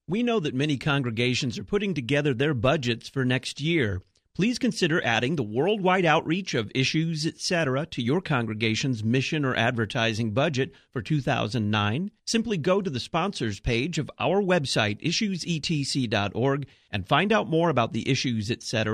We know that many congregations are putting together their budgets for next year. Please consider adding the worldwide outreach of Issues Etc. to your congregation's mission or advertising budget for 2009. Simply go to the sponsors page of our website, issuesetc.org, and find out more about the Issues Etc.